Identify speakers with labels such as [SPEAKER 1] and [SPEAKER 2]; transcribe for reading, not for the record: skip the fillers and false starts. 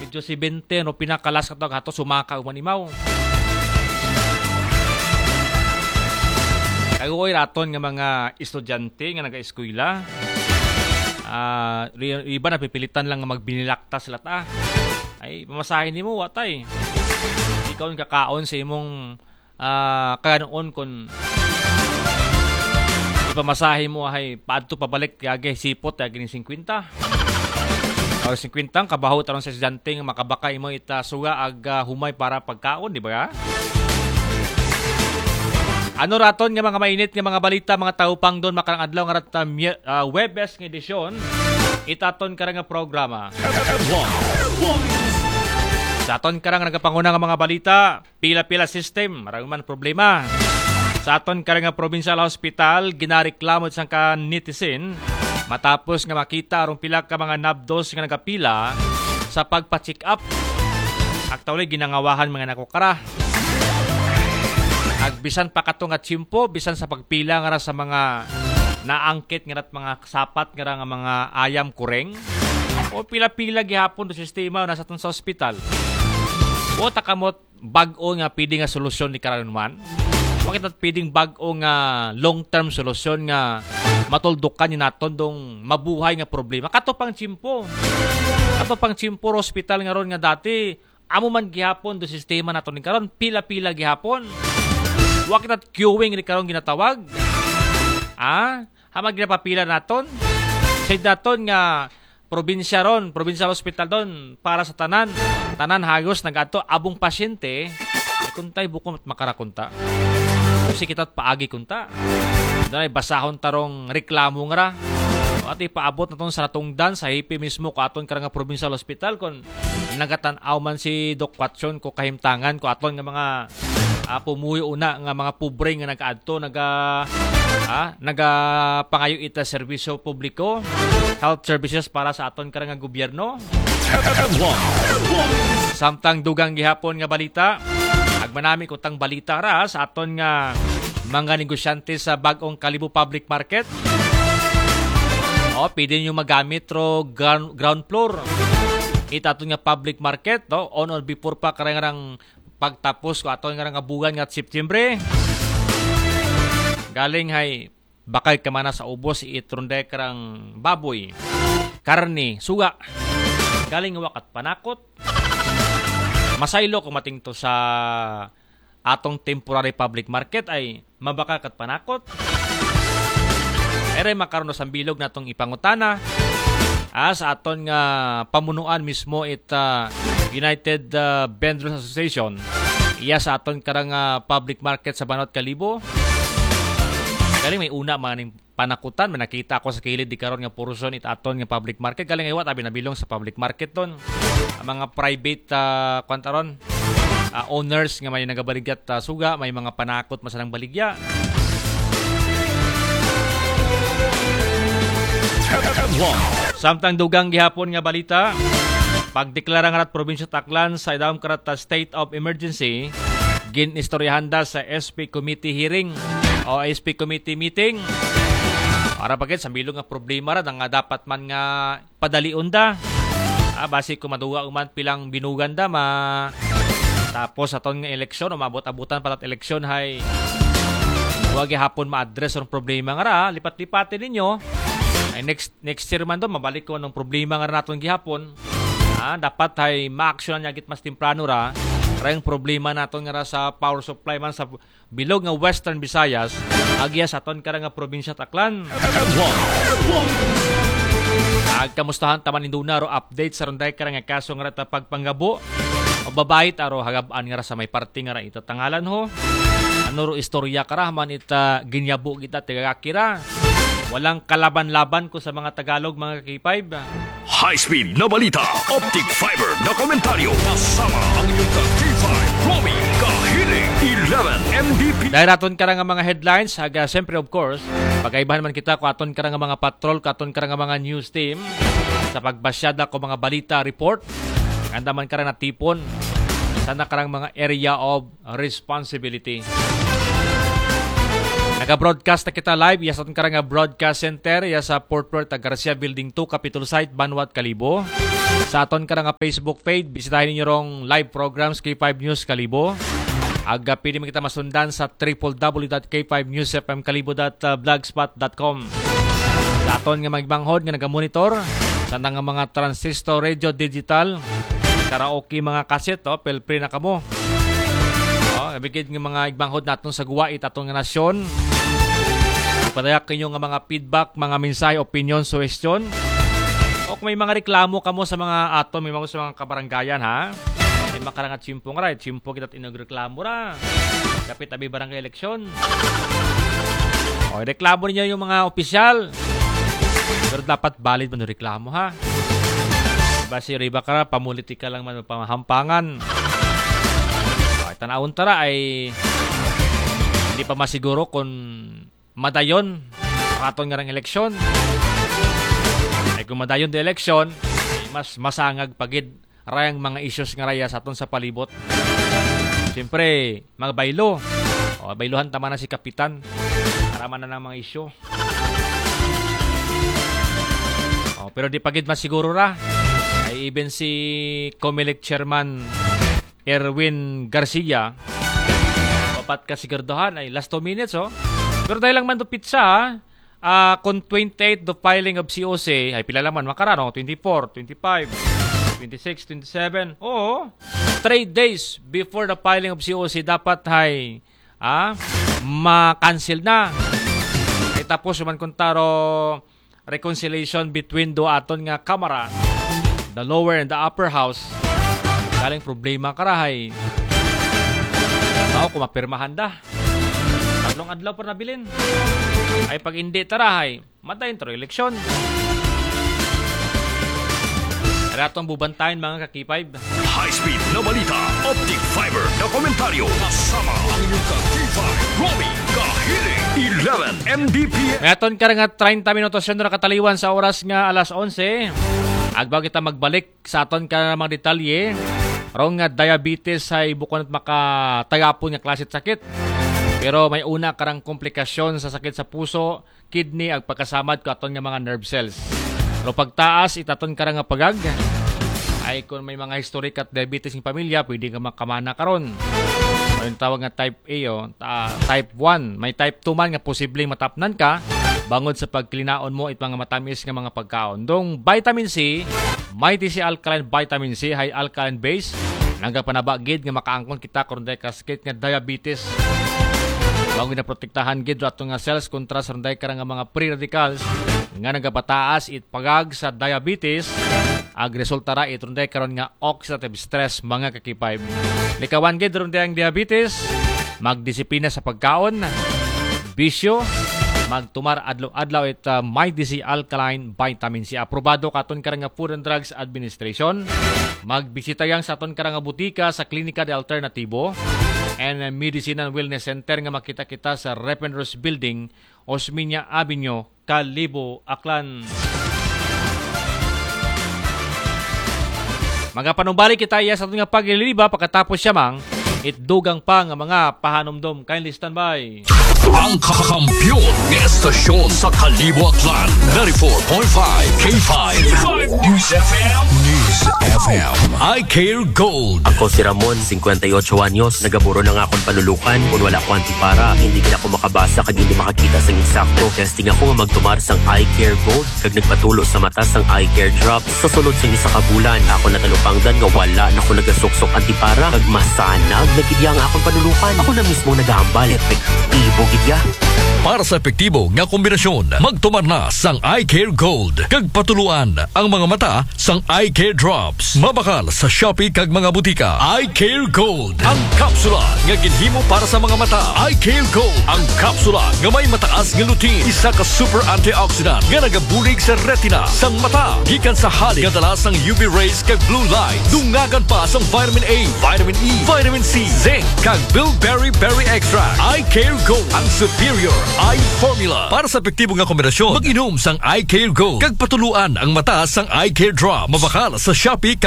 [SPEAKER 1] medyo si 20 no pinakalas ka to sumaka umanimaw. Kagoy raton nga mga estudyante nga naga-eskwela. Iba na pipilitan lang nga magbinilakta sila ta. Ay pamasahin nimo watay. Ikaw ang kakaon sa imong kanoon kun ipamasahe mo ay paadto pabalik kaya sipot kaya gini 50. Or 50 kabaho taron sa estudyante nga makabakay mo ita suga ag humay para pagkaon, di ba? Ano raton nga mga mainit nga mga balita mga taupang doon makarang adlaw nga rat Webes nga edisyon itaton karang nga programa. Sa aton karang nagapanguna nga mga balita, pila-pila system, marami man problema. Sa aton karang nga provincial hospital, ginareklamo sang ka netizen matapos nga makita arong pila ka mga nabdos nga nagapila sa pagpa-check up. Actually ginangawahan mga nakukara. Agbisan pa katong at simpo, bisan sa pagpila nga sa mga naangkit nga rat mga sapat nga mga ayam kureng. O pila-pila gihapon do sistema nasa aton sa ospital. O takamot bag-o nga pwede nga solusyon ni karon-man. Bakit at pwedeng bag-o nga long-term solusyon nga matuldukan ni naton dong mabuhay nga problema. Kato pang simpo hospital nga ron nga dati amo man gihapon do sistema naton ni karon pila-pila gihapon. Wakit at queuing ni karon ginatawag. Hamag ginapapila naton. Sa daton nga provincial hospital don para sa tanan hagos nagato abong pasyente kuntay bukom at makarakunta. Kasi kita't paagi kunta. Dahil basahon tarong reklamo nga ra. At ipaabot na itong sa natungdan sa hipi mismo ko aton karang provincial hospital kung nagatanaw man si Doc Watson ko kahimtangan ko aton nga mga pumuyo una nga mga pobre nga nagaadto pangayo ita serbisyo publiko health services para sa aton karang nga gobyerno. Samtang dugang gihapon nga balita agmanami ko tang balita ra sa aton nga mga negosyante sa bag-ong Kalibo Public Market. Pwede nyo magamit ro ground floor ita aton nga public market on or before pa karang pagtapos ko aton nga buwan nga September. Galing hay bakay ka mana sa ubos itronde karang baboy, karne, suga. Galing wakat panakot. Masaylo kung mating to sa atong temporary public market ay mabaka kat panakot. Ere makaroon sa bilog natong ipangutana sa aton nga pamunuan mismo United Vendors Association iya sa aton karang public market sa Banat Kalibo. Galing may una maning panakutan may nakita ako sa kilid di karon nga portion aton nga public market galing iwat abi nabilong sa public market ton mga private kwantaron owners nga may nagabaligya suga may mga panakot masanang baligya. Samtang dugang gihapon nga balita, pagdeklara nga rat probinsya Taclan sa idawom karat state of emergency, ginistoryahan sa SP committee hearing o SP committee meeting. Para bagay sa bilog nga problema ra nga dapat man nga padalion da. Basi ko maduwa uman pilang binugan da tapos aton nga eleksyon umabot-abutan patat eleksyon hay huwag hapon ma-address ang problema nga ra lipat-lipatin ninyo. Ay next year man do mabalik ko anong problema nga naton gihapon. Dapat ay ma-actionan niya git mas temprano ra yung problema naton nga sa power supply man sa bilog nga Western Visayas agya sa aton karang nga probinsya Taclan. Kamustahan taman induna ro update sa ronday karang nga kaso nga ta pagpanggabo o babayit aro hagabaan nga sa may party nga itatangalan ho. Ano ro istorya kara man ita ginyabo kita tigakira. Walang kalaban-laban ko sa mga Tagalog, mga K5.
[SPEAKER 2] High-speed na balita, optic fiber na komentaryo, kasama ang iyong K5, Romy Kahiling, 11 MDP.
[SPEAKER 1] Dahil aton ka nga mga headlines, siyempre of course, pagkaibahan man kita kung aton ka nga mga patrol, kung aton ka nga mga news team, sa pagbasyada ko mga balita report, ganda man ka na tipon, sana ka mga area of responsibility. Naka-broadcast na kita live iya sa aton karang broadcast center iya sa Port Puerto Garcia Building 2 Capitol Site Banwat Kalibo. Sa aton ka nga Facebook page, bisitahin ninyo rong live programs K5 News Kalibo. Aga pwede mo kita masundan sa www.k5newsfmkalibo.blogspot.com. Sa aton nga magbanghod nga nagamonitor sa nga mga transistor radio digital, karaoke mga kaset, feel free na kamo. Ibigid nga mga igbanghod naton sa guwait atong nga nasyon. Padayak kinyo nga mga feedback, mga mensahe, opinion, suggestion. O kung may mga reklamo kamo sa mga aton, may mga sa mga kabaranggayan ha. May makarangat simpo nga right, simpo kita inagreklamo ra. Kapit abi barangay eleksyon. O reklamo niyo yung mga opisyal. Pero dapat valid man reklamo ha. Basi riba ka pamulitika lang man pamahampangan. O tanawon tara ay hindi pa masiguro kung madayon aton nga rang eleksyon. Ay kung madayon di eleksyon, mas masangag pagid rayang mga issues nga raya sa aton sa palibot. Siyempre, mga baylo. O, bayluhan tama na si Kapitan. Karaman na ng mga issue. O, pero di pagid masiguro ra. Ay even si Comelec Chairman Erwin Garcia, papat kasigurduhan ay last 2 minutes Pero dahil lang man do pizza kung 28 the filing of COC, ay pila lang man makarano, 24, 25, 26, 27. Oo. 3 days before the filing of COC dapat ay ma-cancel na. Ay tapos man kuntaro reconciliation between do aton nga kamara, the lower and the upper house. Galing problema karahay. Kung mapirmahan da. Tatlong adlaw pa nabilin. Ay pag hindi tarahay, matayin taro eleksyon. Ratong bubantayin mga ka-K5.
[SPEAKER 2] High-speed na balita, optic fiber na komentaryo, kasama ang inyong ka-K5, Romy Kahiling, 11 Mbps.
[SPEAKER 1] Ngayon ka nga 30 minutos yun na kataliwan sa oras nga alas 11. Agbaw kita magbalik sa aton ka mga detalye. Rong nga diabetes ay bukod at makatagapon nga klasit sakit. Pero may una karang komplikasyon sa sakit sa puso, kidney, ag pagkasamad ko aton nga mga nerve cells. Pero pagtaas, itaton karang nga pagag. Ay kung may mga historic at diabetes ng pamilya, pwede ka makamana karon. Yung tawag nga type A, type 1. May type 2 man nga posibleng matapnan ka, bangod sa pagklinaon mo it mga matamis nga mga pagkaon. Dong vitamin C, Mighty C Alkaline Vitamin C, high alkaline base, nangga panabagid nga makaangkon kita kung dahil kasakit nga diabetes. Bago na protektahan gid ato nga cells kontra sa runday karang mga free radicals nga nagapataas it pagag sa diabetes, ag resulta ra it runday karon nga oxidative stress mga ka-K5. Likawan gid runday ang diabetes, magdisiplina sa pagkaon, bisyo, magtumar adlaw-adlaw it Mighty C Alkaline Vitamin C. Aprobado katon karang nga Food and Drugs Administration. Magbisita yang sa aton karang nga butika sa Klinika de Alternativo and Medicine and Wellness Center nga makita kita sa Repenros Building, Osmeña Avenue, Kalibo, Aklan. Magapanumbalik kita iya sa aton nga pagliliba pagkatapos siya mang itdugang pa nga mga pahanomdom. Kindly standby.
[SPEAKER 2] Ang kakampiyon ng estasyon sa Kalibo, Aklan, 94.5 K5 News FM. News FM. I Care Gold.
[SPEAKER 3] Ako si Ramon, 58 anyos. Nagaburo na nga akong palulukan. Kung wala ko antipara, hindi ka ako makabasa kag hindi makakita sang insakto. Testing ako nga magtumar sang I Care Gold. Kag nagpatulo sa mata sang I Care Drops. Sa sulod sang isa ka bulan, ako natalupangdan nga wala na ako nagasuksok antipara. Kag masanag nagidya nga akong palulukan. Ako na mismo nagahambal. Epektibo gidya.
[SPEAKER 2] Para sa epektibo nga kombinasyon, magtumar na sang I Care Gold. Kag patuluan ang mga mata sang I Care Drops. Mabakal sa Shopee kag mga butika. I Care Gold. Ang kapsula nga ginhimo para sa mga mata. I Care Gold. Ang kapsula nga may mataas nga lutein. Isa ka super antioxidant nga nagabulig sa retina sang mata. Gikan sa halik nga dala sang UV rays kag blue light. Dungagan pa sang vitamin A, vitamin E, vitamin C, zinc kag bilberry berry extract. I Care Gold. Ang superior eye formula. Para sa epektibo nga kombinasyon, mag-inom sang I Care Gold. Kag patuluan ang mata sang I Care Drop. Mabakal sa Shopee